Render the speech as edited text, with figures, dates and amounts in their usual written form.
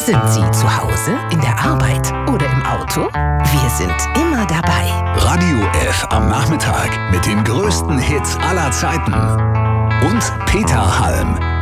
Sind Sie zu Hause, in der Arbeit oder im Auto? Wir sind immer dabei. Radio F am Nachmittag mit den größten Hits aller Zeiten. Und Peter Halm.